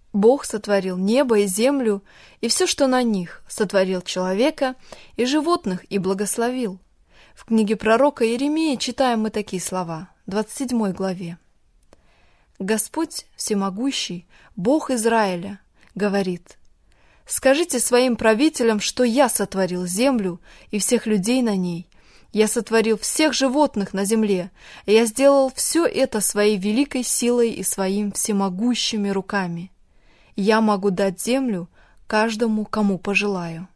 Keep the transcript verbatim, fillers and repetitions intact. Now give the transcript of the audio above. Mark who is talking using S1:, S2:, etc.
S1: Бог сотворил небо и землю, и все, что на них, сотворил человека и животных, и благословил. В книге пророка Иеремии читаем мы такие слова, в двадцать седьмой главе. «Господь всемогущий, Бог Израиля, говорит: скажите своим правителям, что я сотворил землю и всех людей на ней. Я сотворил всех животных на земле, и я сделал все это своей великой силой и своим всемогущими руками. Я могу дать землю каждому, кому пожелаю».